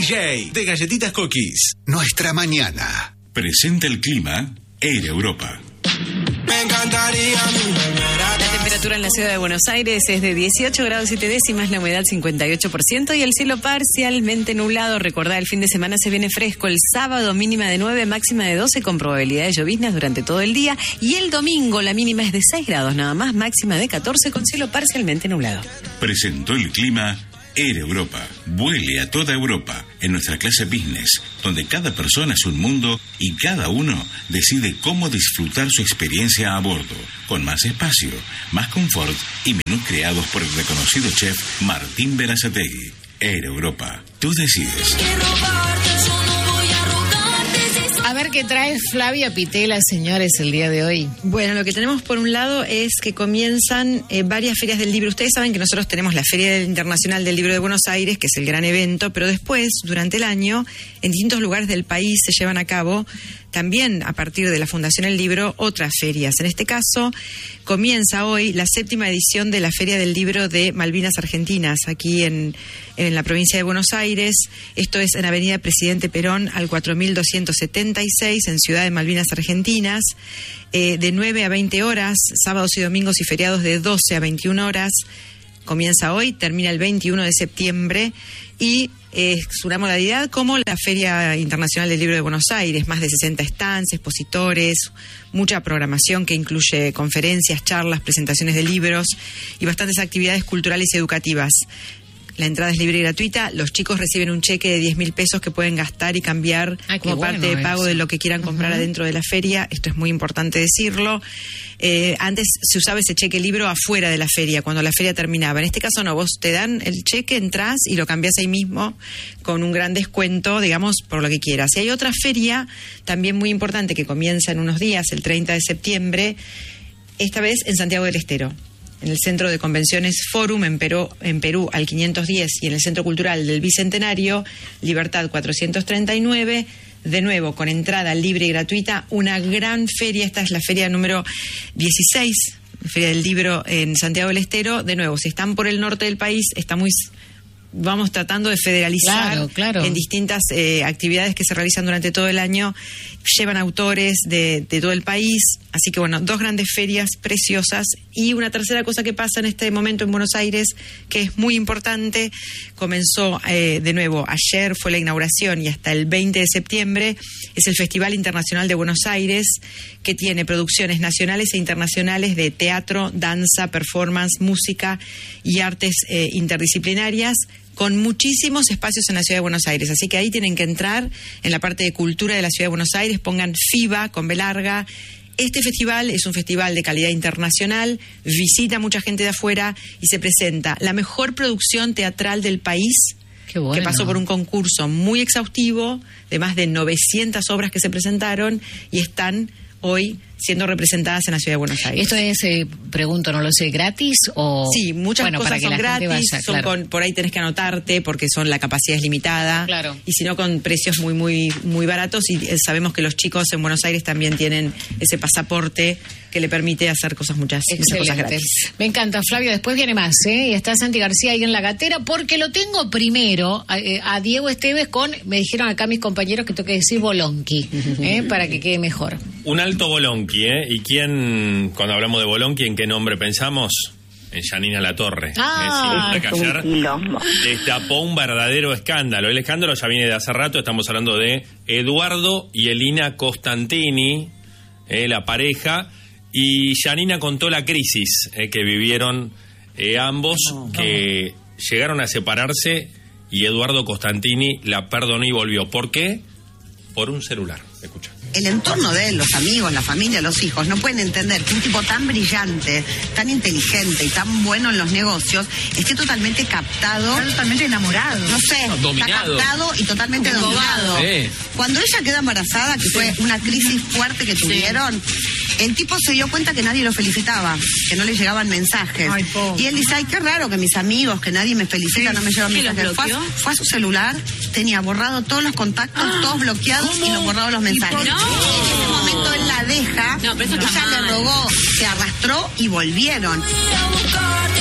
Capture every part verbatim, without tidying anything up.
J de Galletitas Cookies. Nuestra mañana. Presenta el clima Air Europa. Me encantaría La temperatura en la ciudad de Buenos Aires es de dieciocho grados siete décimas, la humedad cincuenta y ocho por ciento y el cielo parcialmente nublado. Recordá, el fin de semana se viene fresco. El sábado mínima de nueve, máxima de doce con probabilidad de lloviznas durante todo el día. Y el domingo la mínima es de seis grados nada más, máxima de catorce con cielo parcialmente nublado. Presentó el clima Air Europa. Vuele a toda Europa en nuestra clase business, donde cada persona es un mundo y cada uno decide cómo disfrutar su experiencia a bordo, con más espacio, más confort y menús creados por el reconocido chef Martín Berazategui. Air Europa. Tú decides. A ver qué trae Flavia Pitela, señores, el día de hoy. Bueno, lo que tenemos por un lado es que comienzan eh, varias ferias del libro. Ustedes saben que nosotros tenemos la Feria Internacional del Libro de Buenos Aires, que es el gran evento, pero después, durante el año, en distintos lugares del país se llevan a cabo también a partir de la Fundación El Libro otras ferias. En este caso, comienza hoy la séptima edición de la Feria del Libro de Malvinas Argentinas, aquí en, en la provincia de Buenos Aires. Esto es en Avenida Presidente Perón al cuatro mil doscientos setenta y seis, en Ciudad de Malvinas Argentinas, eh, de nueve a veinte horas, sábados y domingos y feriados de doce a veintiuna horas. Comienza hoy, termina el veintiuno de septiembre y es una modalidad como la Feria Internacional del Libro de Buenos Aires, más de sesenta stands, expositores, mucha programación que incluye conferencias, charlas, presentaciones de libros y bastantes actividades culturales y educativas. La entrada es libre y gratuita. Los chicos reciben un cheque de diez mil pesos que pueden gastar y cambiar Ay, como bueno parte de pago eso. de lo que quieran comprar uh-huh. adentro de la feria. Esto es muy importante decirlo. Eh, antes se usaba ese cheque libro afuera de la feria, cuando la feria terminaba. En este caso no, vos te dan el cheque, entrás y lo cambiás ahí mismo con un gran descuento, digamos, por lo que quieras. Y hay otra feria también muy importante que comienza en unos días, el treinta de septiembre, esta vez en Santiago del Estero, en el Centro de Convenciones Forum en Perú, en Perú al quinientos diez y en el Centro Cultural del Bicentenario, Libertad cuatrocientos treinta y nueve, de nuevo con entrada libre y gratuita, una gran feria. Esta es la feria número dieciséis, Feria del Libro en Santiago del Estero. De nuevo, si están por el norte del país, está muy... Vamos tratando de federalizar claro, claro. en distintas eh, actividades que se realizan durante todo el año. Llevan autores de, de todo el país. Así que, bueno, dos grandes ferias preciosas. Y una tercera cosa que pasa en este momento en Buenos Aires, que es muy importante, comenzó eh, de nuevo ayer, fue la inauguración, y hasta el veinte de septiembre es el Festival Internacional de Buenos Aires, que tiene producciones nacionales e internacionales de teatro, danza, performance, música y artes eh, interdisciplinarias, con muchísimos espacios en la Ciudad de Buenos Aires. Así que ahí tienen que entrar en la parte de cultura de la Ciudad de Buenos Aires, pongan FIBA con B larga. Este festival es un festival de calidad internacional, visita mucha gente de afuera y se presenta la mejor producción teatral del país, Qué bueno. que pasó por un concurso muy exhaustivo de más de novecientas obras que se presentaron y están hoy siendo representadas en la Ciudad de Buenos Aires. ¿Esto es, eh, pregunto, no lo sé, gratis o...? Sí, muchas bueno, cosas para que son la gente gratis, vaya, son claro. con, por ahí tenés que anotarte porque son la capacidad es limitada, Claro. y si no con precios muy muy muy baratos, y eh, sabemos que los chicos en Buenos Aires también tienen ese pasaporte que le permite hacer cosas muchas, muchas cosas Excelente. gratis. Me encanta, Flavio. Después viene más, ¿eh? Y está Santi García ahí en la gatera, porque lo tengo primero a, eh, a Diego Esteves con, me dijeron acá mis compañeros que tengo que decir Bolonqui, ¿eh? Para que quede mejor. Un alto Bolonqui, ¿eh? ¿Y quién, cuando hablamos de Bolonqui, en qué nombre pensamos? En Janina Latorre. Ah, es decir, que ayer destapó un verdadero escándalo. El escándalo ya viene de hace rato. Estamos hablando de Eduardo y Elina Costantini, eh, la pareja. Y Janina contó la crisis eh, que vivieron eh, ambos, no, que no. llegaron a separarse y Eduardo Costantini la perdonó y volvió. ¿Por qué? Por un celular. Escucha. El entorno de él, los amigos, la familia, los hijos, no pueden entender que un tipo tan brillante, tan inteligente y tan bueno en los negocios esté totalmente captado. Está totalmente enamorado. No sé, no, dominado. Está captado y totalmente dominado. Sí. Cuando ella queda embarazada, que fue una crisis fuerte que tuvieron, sí. el tipo se dio cuenta que nadie lo felicitaba, que no le llegaban mensajes. Ay, y él dice, ay, qué raro que mis amigos, que nadie me felicita, sí. no me llevan mensajes. Fue a, fue a su celular, tenía borrado todos los contactos, ah, todos bloqueados ¿cómo? Y los borrados los mensajes. No. En ese momento él la deja, no, pero eso ella está le mal. rogó, se arrastró y volvieron.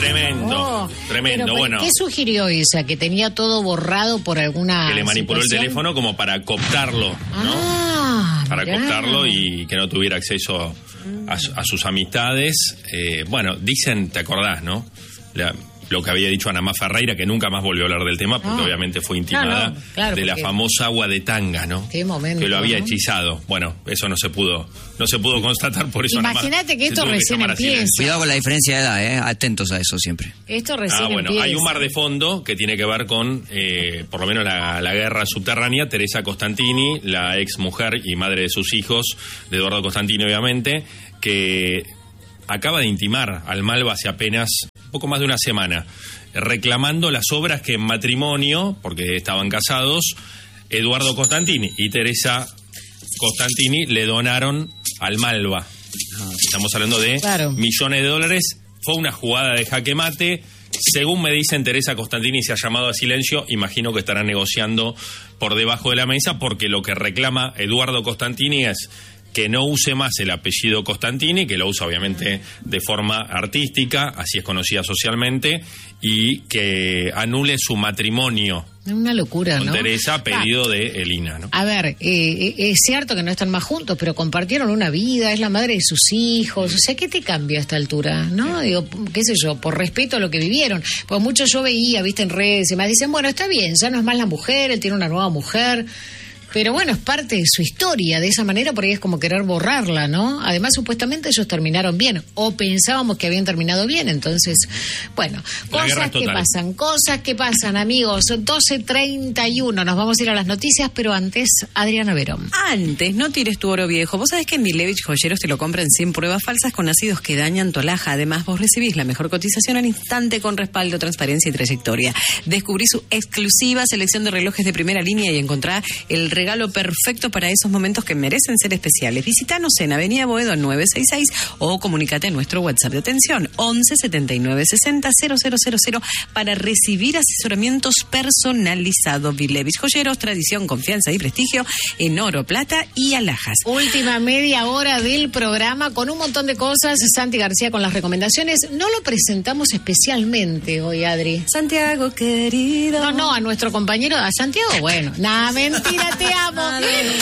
Tremendo, Oh, tremendo, pero, bueno. ¿qué sugirió esa? ¿Que tenía todo borrado por alguna Que le manipuló situación? el teléfono como para cooptarlo, ¿no? Ah, Para mirá. cooptarlo y que no tuviera acceso a, su- a sus amistades. Eh, bueno, dicen, ¿te acordás, no? La- lo que había dicho Anamá Ferreira, que nunca más volvió a hablar del tema, porque No. obviamente fue intimada, No, no, claro, de la porque- famosa agua de tanga, ¿no? Qué momento, que lo había ¿no? hechizado. Bueno, eso no se pudo, no se pudo constatar, por eso Anamá Imagínate que se esto tuvo recién llamar a empieza. silencio. Cuidado con la diferencia de edad, ¿eh? Atentos a eso siempre. Esto recién Ah, bueno, empieza. hay un mar de fondo que tiene que ver con, eh, por lo menos, la, la guerra subterránea. Teresa Costantini, la ex mujer y madre de sus hijos, de Eduardo Costantini, obviamente, que acaba de intimar al Malva hace apenas poco más de una semana, reclamando las obras que en matrimonio, porque estaban casados, Eduardo Costantini y Teresa Costantini le donaron al Malva. Estamos hablando de Claro. millones de dólares. Fue una jugada de jaque mate. Según me dicen, Teresa Costantini se ha llamado a silencio. Imagino que estará negociando por debajo de la mesa, porque lo que reclama Eduardo Costantini es que no use más el apellido Costantini, que lo usa obviamente de forma artística, así es conocida socialmente, y que anule su matrimonio Una locura, con ¿no? Teresa a pedido de Elina, ¿no? A ver, eh, es cierto que no están más juntos, pero compartieron una vida, es la madre de sus hijos. O sea, ¿qué te cambia a esta altura? ¿No? Digo, qué sé yo, por respeto a lo que vivieron. Pues mucho yo veía, viste, en redes y más, dicen, bueno, está bien, ya no es más la mujer, él tiene una nueva mujer. Pero bueno, es parte de su historia. De esa manera, por ahí es como querer borrarla, ¿no? Además, supuestamente ellos terminaron bien, o pensábamos que habían terminado bien. Entonces, bueno, La guerra cosas es que total. pasan, cosas que pasan, amigos. doce treinta y uno, nos vamos a ir a las noticias, pero antes, Adriana Verón. Antes, no tires tu oro viejo. Vos sabés que en Milevich Joyeros te lo compran sin pruebas falsas con ácidos que dañan tu alhaja. Además, vos recibís la mejor cotización al instante con respaldo, transparencia y trayectoria. Descubrí su exclusiva selección de relojes de primera línea y encontrá el regalo perfecto para esos momentos que merecen ser especiales. Visítanos en Avenida Boedo nueve sesenta y seis o comunícate a nuestro WhatsApp de atención once setenta y nueve sesenta cero cero cero cero para recibir asesoramientos personalizados. Milevich Joyeros, tradición, confianza y prestigio en oro, plata y alhajas. Última media hora del programa con un montón de cosas. Santi García con las recomendaciones. No lo presentamos especialmente hoy, Adri. Santiago querido. No, no, a nuestro compañero, a Santiago, bueno. Nah, mentira, te amo.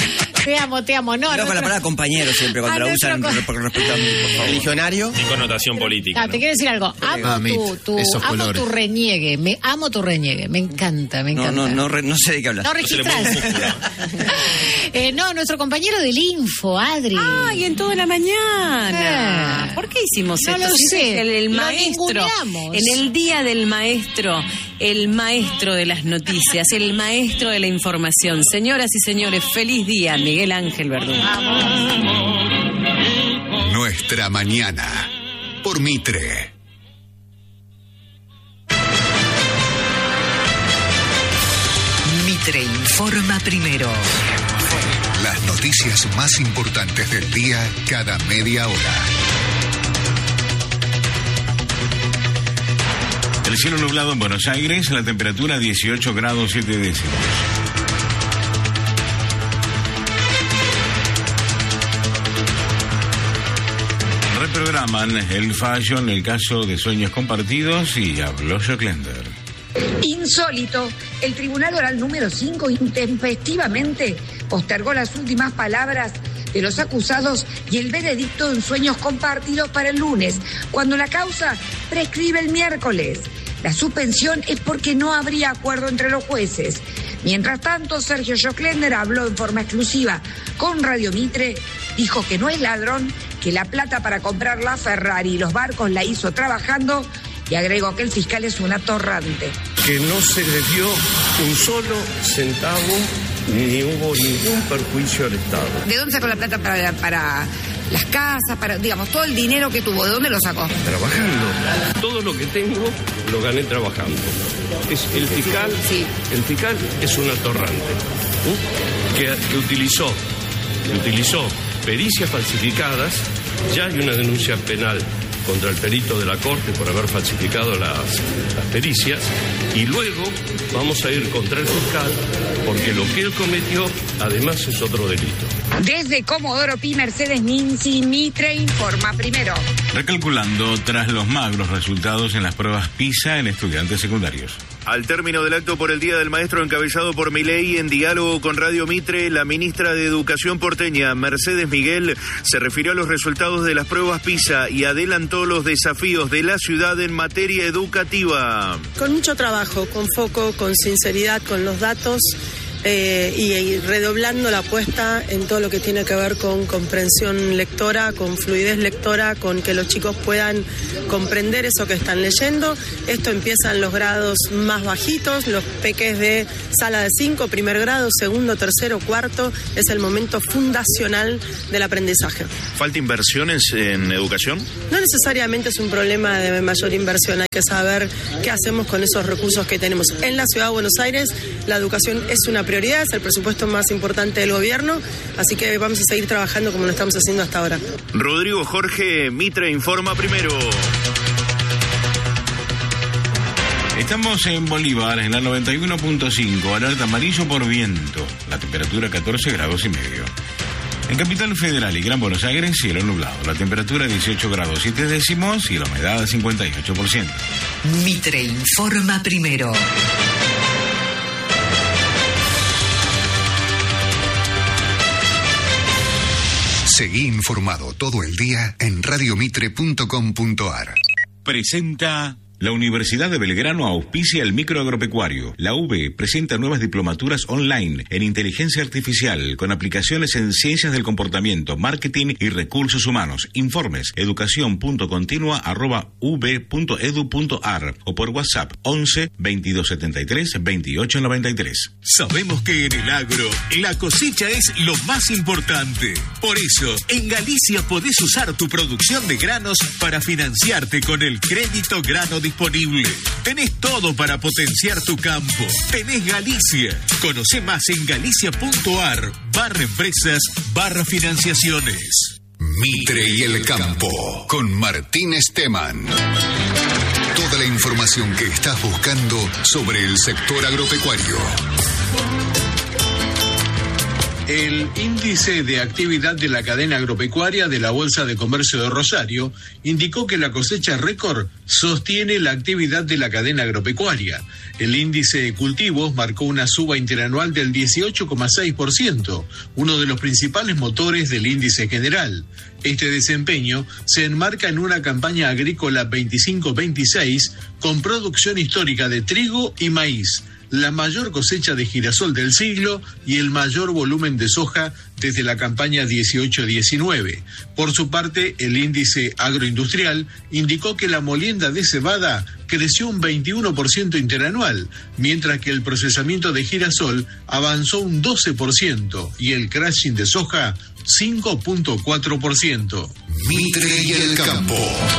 Te amo, te amo. No, a Cuidado con la nuestro- palabra compañero siempre, cuando a la nuestro usan co- con respecto a mí, por favor. Religionario. Y connotación política, Ah, ¿no? te quiero decir algo. Amo Ah, mi- tu, tu, esos amo colores. tu reniegue. Me amo tu reniegue. Me encanta, me No, encanta. no, no, re- no sé de qué hablas. No se le mueve un registrás. músculo. eh, no, nuestro compañero del Info, Adri. Ay, en toda la mañana. Ah. ¿Por qué hicimos No esto? lo Si sé. es El, el Lo maestro. ninguneamos. En el día del maestro. El maestro de las noticias. El maestro de la información. Señoras y señores, feliz día, Miguel Ángel Verdún. Nuestra mañana. Por Mitre. Mitre informa primero. Las noticias más importantes del día cada media hora. El cielo nublado en Buenos Aires, la temperatura dieciocho grados siete décimos. Reprograman el fallo en el caso de sueños compartidos y habló Joclender. Insólito, el Tribunal Oral número cinco intempestivamente postergó las últimas palabras de los acusados y el veredicto en sueños compartidos para el lunes, cuando la causa prescribe el miércoles. La suspensión es porque no habría acuerdo entre los jueces. Mientras tanto, Sergio Joclender habló en forma exclusiva con Radio Mitre, dijo que no es ladrón, que la plata para comprar la Ferrari y los barcos la hizo trabajando y agregó que el fiscal es un atorrante. Que no se le dio un solo centavo ni hubo ningún perjuicio al Estado. ¿De dónde sacó la plata para, para las casas, para, digamos, todo el dinero que tuvo? ¿De dónde lo sacó? Trabajando. Todo lo que tengo lo gané trabajando. Es el fiscal, Sí. el fiscal es un atorrante, ¿sí? que, que utilizó, que utilizó pericias falsificadas. Ya hay una denuncia penal contra el perito de la Corte por haber falsificado las, las pericias, y luego vamos a ir contra el fiscal porque lo que él cometió además es otro delito. Desde Comodoro Pi, Mercedes Ninzi, Mitre informa primero. Recalculando tras los magros resultados en las pruebas PISA en estudiantes secundarios. Al término del acto por el Día del Maestro encabezado por Milei, en diálogo con Radio Mitre, la ministra de Educación porteña, Mercedes Miguel, se refirió a los resultados de las pruebas PISA y adelantó los desafíos de la ciudad en materia educativa. Con mucho trabajo, con foco, con sinceridad, con los datos. Eh, y, y redoblando la apuesta en todo lo que tiene que ver con comprensión lectora, con fluidez lectora, con que los chicos puedan comprender eso que están leyendo. Esto empieza en los grados más bajitos, los peques de sala de cinco, primer grado, segundo, tercero, cuarto, es el momento fundacional del aprendizaje. ¿Falta inversiones en educación? No necesariamente es un problema de mayor inversión, hay que saber qué hacemos con esos recursos que tenemos. En la Ciudad de Buenos Aires, la educación es una prioridad, es el presupuesto más importante del gobierno, así que vamos a seguir trabajando como lo estamos haciendo hasta ahora. Rodrigo Jorge, Mitre informa primero. Estamos en Bolívar, en la noventa y uno punto cinco, alerta amarillo por viento, la temperatura catorce grados y medio. En Capital Federal y Gran Buenos Aires, cielo nublado, la temperatura dieciocho grados siete décimos y la humedad cincuenta y ocho por ciento. Mitre informa primero. Seguí informado todo el día en radio mitre punto com punto a r. Presenta... La Universidad de Belgrano auspicia el microagropecuario. La U B presenta nuevas diplomaturas online en inteligencia artificial con aplicaciones en ciencias del comportamiento, marketing y recursos humanos. Informes educación.continua arroba ub.edu.ar o por WhatsApp once veintidós setenta y tres veintiocho noventa y tres. Sabemos que en el agro la cosecha es lo más importante. Por eso, en Galicia podés usar tu producción de granos para financiarte con el crédito grano disponible. Tenés todo para potenciar tu campo. Tenés Galicia. Conoce más en galicia.ar barra empresas barra financiaciones. Mitre y el campo con Martín Esteman. Toda la información que estás buscando sobre el sector agropecuario. El índice de actividad de la cadena agropecuaria de la Bolsa de Comercio de Rosario indicó que la cosecha récord sostiene la actividad de la cadena agropecuaria. El índice de cultivos marcó una suba interanual del dieciocho coma seis por ciento, uno de los principales motores del índice general. Este desempeño se enmarca en una campaña agrícola veinticinco veintiséis con producción histórica de trigo y maíz, la mayor cosecha de girasol del siglo y el mayor volumen de soja desde la campaña dieciocho diecinueve. Por su parte, el índice agroindustrial indicó que la molienda de cebada creció un veintiuno por ciento interanual, mientras que el procesamiento de girasol avanzó un doce por ciento y el crushing de soja cinco punto cuatro por ciento. Mitre y el campo.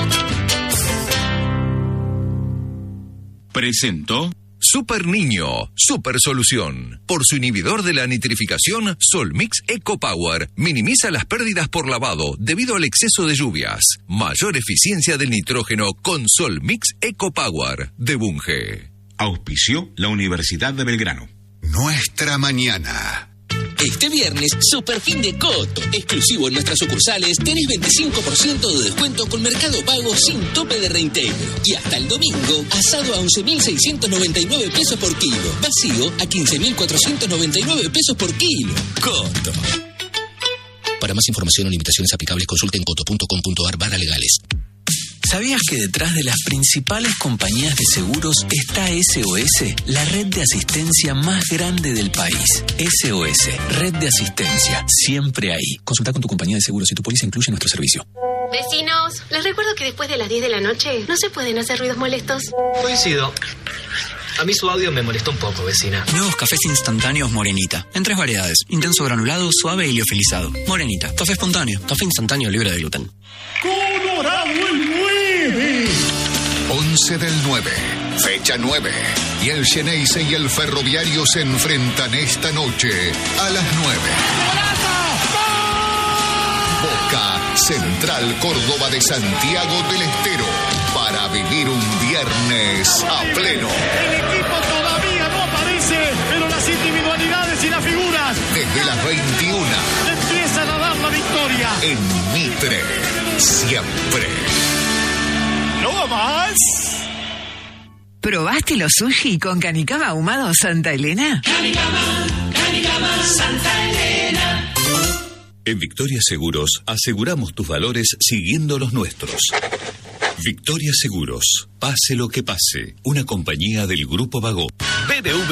Presentó Super Niño, Super Solución. Por su inhibidor de la nitrificación, Solmix Eco Power minimiza las pérdidas por lavado debido al exceso de lluvias. Mayor eficiencia del nitrógeno con Solmix Eco Power de Bunge. Auspició la Universidad de Belgrano. Nuestra mañana. Este viernes, super fin de Coto. Exclusivo en nuestras sucursales, tenés veinticinco por ciento de descuento con Mercado Pago sin tope de reintegro. Y hasta el domingo, asado a once mil seiscientos noventa y nueve pesos por kilo. Vacío a quince mil cuatrocientos noventa y nueve pesos por kilo. Coto. Para más información o limitaciones aplicables, consulten coto punto com punto a r barra legales. ¿Sabías que detrás de las principales compañías de seguros está S O S, la red de asistencia más grande del país? S O S, red de asistencia, siempre ahí. Consulta con tu compañía de seguros si tu póliza incluye nuestro servicio. Vecinos, les recuerdo que después de las diez de la noche no se pueden hacer ruidos molestos. Coincido. A mí su audio me molestó un poco, vecina. Nuevos cafés instantáneos Morenita. En tres variedades. Intenso granulado, suave y liofilizado. Morenita. Café espontáneo. Café instantáneo libre de gluten. Colorado el nueve. once del nueve. Fecha nueve. Y el Xeneize y el Ferroviario se enfrentan esta noche a las nueve. Boca Central Córdoba de Santiago del Estero. Para vivir un viernes a pleno. El equipo todavía no aparece, pero las individualidades y las figuras. Desde las veintiuna. Empieza ¿Probaste los sushi con canicama ahumado Santa Elena? Canicama, canicama Santa Elena. En Victoria Seguros aseguramos tus valores siguiendo los nuestros. Victoria Seguros, pase lo que pase, una compañía del Grupo Vago. B M W